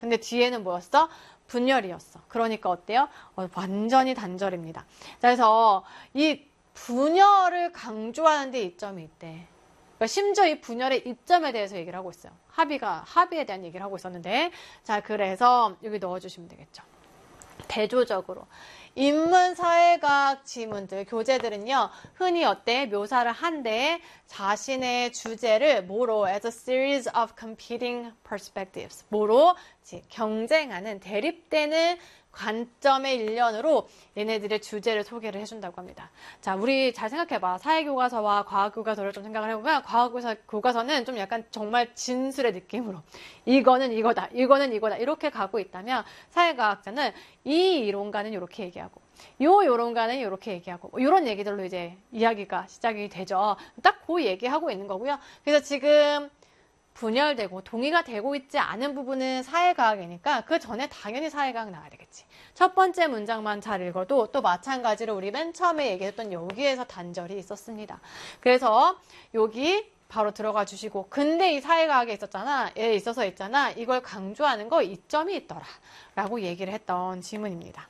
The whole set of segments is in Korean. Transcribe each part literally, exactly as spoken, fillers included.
근데 뒤에는 뭐였어? 분열이었어. 그러니까 어때요? 어, 완전히 단절입니다. 자, 그래서 이 분열을 강조하는 데 이점이 있대. 그러니까 심지어 이 분열의 이점에 대해서 얘기를 하고 있어요. 합의가, 합의에 대한 얘기를 하고 있었는데. 자, 그래서 여기 넣어주시면 되겠죠. 대조적으로. 인문 사회과학 지문들, 교재들은요, 흔히 어때? 묘사를 한데 자신의 주제를 뭐로? As a series of competing perspectives. 뭐로? 경쟁하는, 대립되는 관점의 일련으로 얘네들의 주제를 소개를 해준다고 합니다. 자, 우리 잘 생각해봐. 사회교과서와 과학교과서를 좀 생각을 해보면 과학교과서는 좀 약간 정말 진술의 느낌으로 이거는 이거다, 이거는 이거다 이렇게 가고 있다면 사회과학자는 이 이론가는 이렇게 얘기하고 요 요론가는 이렇게 얘기하고 뭐 이런 얘기들로 이제 이야기가 시작이 되죠. 딱 그 얘기하고 있는 거고요. 그래서 지금 분열되고 동의가 되고 있지 않은 부분은 사회과학이니까 그 전에 당연히 사회과학 나와야 되겠지. 첫 번째 문장만 잘 읽어도 또 마찬가지로 우리 맨 처음에 얘기했던 여기에서 단절이 있었습니다. 그래서 여기 바로 들어가 주시고 근데 이 사회과학에 있었잖아. 에 있어서 있잖아. 이걸 강조하는 거 이점이 있더라 라고 얘기를 했던 지문입니다.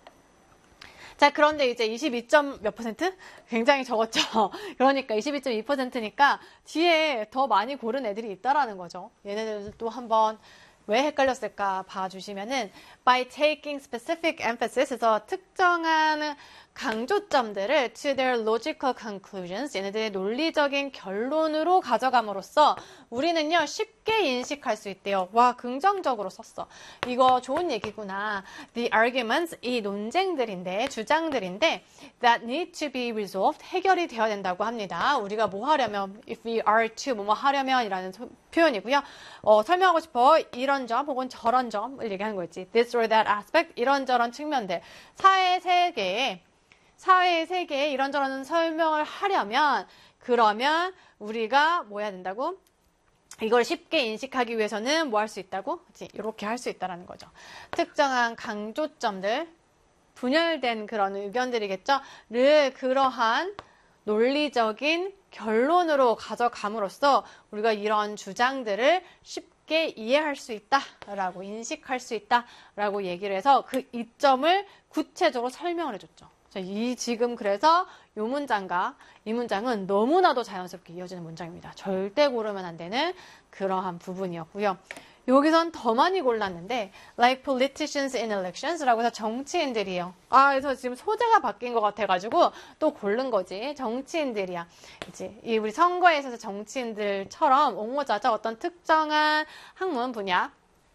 자, 그런데 이제 이십이 점 몇 퍼센트? 굉장히 적었죠. 그러니까 이십이 점 이 퍼센트니까 뒤에 더 많이 고른 애들이 있다라는 거죠. 얘네들도 한번 왜 헷갈렸을까 봐주시면은 by taking specific emphasis 에서 특정한 강조점들을 to their logical conclusions 얘네들의 논리적인 결론으로 가져감으로써 우리는요 쉽게 인식할 수 있대요. 와, 긍정적으로 썼어. 이거 좋은 얘기구나. The arguments 이 논쟁들인데 주장들인데 that need to be resolved 해결이 되어야 된다고 합니다. 우리가 뭐 하려면 if we are to 뭐뭐 하려면 이라는 소, 표현이고요. 어, 설명하고 싶어 이런 점 혹은 저런 점을 얘기하는 거였지. This or that aspect 이런저런 측면들 사회 세계에 사회의 세계에 이런저런 설명을 하려면 그러면 우리가 뭐 해야 된다고? 이걸 쉽게 인식하기 위해서는 뭐 할 수 있다고? 그치? 이렇게 할 수 있다는 거죠. 특정한 강조점들, 분열된 그런 의견들이겠죠? 를 그러한 논리적인 결론으로 가져감으로써 우리가 이런 주장들을 쉽게 이해할 수 있다라고 인식할 수 있다라고 얘기를 해서 그 이점을 구체적으로 설명을 해줬죠. 자, 이 지금 그래서 이 문장과 이 문장은 너무나도 자연스럽게 이어지는 문장입니다. 절대 고르면 안 되는 그러한 부분이었고요. 여기선 더 많이 골랐는데 like politicians in elections라고 해서 정치인들이에요. 아, 그래서 지금 소재가 바뀐 것 같아가지고 또 고른 거지. 정치인들이야. 이제 이 우리 선거에 있어서 정치인들처럼 옹호자죠. 어떤 특정한 학문 분야.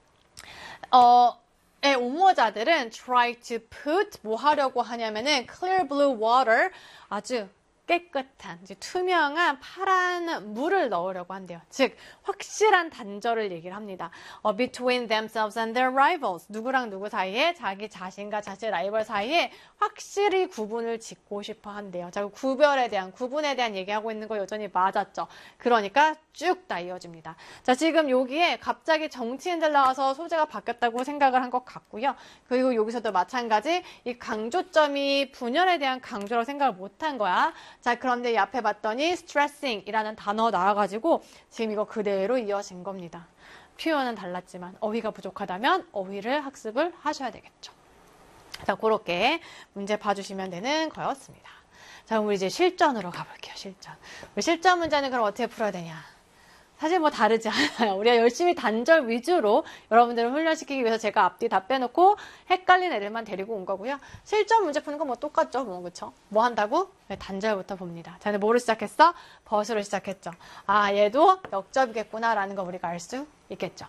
어. 의 옹호자들은 try to put 뭐 하려고 하냐면은 clear blue water 아주 깨끗한 이제 투명한 파란 물을 넣으려고 한대요. 즉 확실한 단절을 얘기를 합니다. 어, between themselves and their rivals 누구랑 누구 사이에 자기 자신과 자신의 라이벌 사이에 확실히 구분을 짓고 싶어 한대요. 자, 구별에 대한 구분에 대한 얘기하고 있는 거 여전히 맞았죠. 그러니까 쭉 다 이어집니다. 자, 지금 여기에 갑자기 정치인들 나와서 소재가 바뀌었다고 생각을 한 것 같고요. 그리고 여기서도 마찬가지 이 강조점이 분열에 대한 강조라고 생각을 못한 거야. 자, 그런데 이 앞에 봤더니 stressing 이라는 단어 나와가지고 지금 이거 그대로 이어진 겁니다. 표현은 달랐지만 어휘가 부족하다면 어휘를 학습을 하셔야 되겠죠. 자, 그렇게 문제 봐주시면 되는 거였습니다. 자, 그럼 우리 이제 실전으로 가볼게요. 실전. 우리 실전 문제는 그럼 어떻게 풀어야 되냐? 사실 뭐 다르지 않아요. 우리가 열심히 단절 위주로 여러분들을 훈련시키기 위해서 제가 앞뒤 다 빼놓고 헷갈린 애들만 데리고 온 거고요. 실전 문제 푸는 건 뭐 똑같죠. 뭐, 그쵸? 뭐 한다고? 네, 단절부터 봅니다. 자, 근데 뭐로 시작했어? 벗으로 시작했죠. 아, 얘도 역접이겠구나라는 거 우리가 알 수 있겠죠.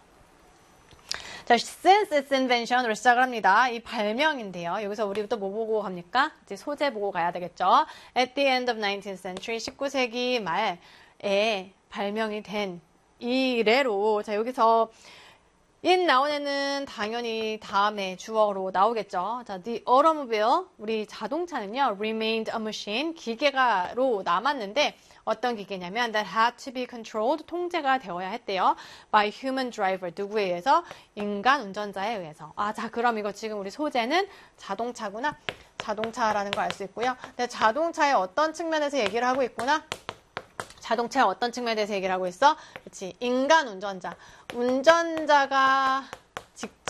자, since its invention으로 시작을 합니다. 이 발명인데요. 여기서 우리부터 뭐 보고 갑니까? 이제 소재 보고 가야 되겠죠. At the end of nineteenth century, 십구 세기 말에 발명이 된 이래로 자, 여기서 in 나온 애는 당연히 다음에 주어로 나오겠죠. 자, the automobile, 우리 자동차는요, remained a machine, 기계가로 남았는데 어떤 기계냐면 that had to be controlled, 통제가 되어야 했대요. by human driver, 누구에 의해서? 인간 운전자에 의해서. 아, 자, 그럼 이거 지금 우리 소재는 자동차구나. 자동차라는 걸 알 수 있고요. 근데 자동차의 어떤 측면에서 얘기를 하고 있구나? 자동차의 어떤 측면에 대해서 얘기를 하고 있어? 그렇지. 인간 운전자. 운전자가 직접